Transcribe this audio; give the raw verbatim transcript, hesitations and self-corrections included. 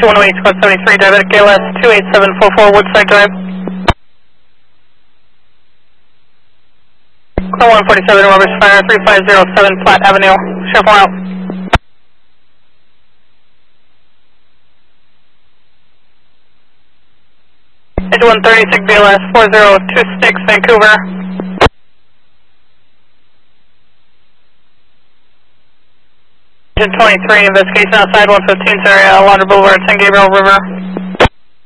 two one eight, squad seventy-three, diabetic A L S two eight seven four four, Woodside Drive. Call one forty-seven, Roberts Fire, three five zero seven, Platte Avenue, Shuffle out. Edge one thirty-six, B L S four zero two six, Vancouver. Engine twenty-three, investigation outside one fifteenth area, Laundry Boulevard, San Gabriel River.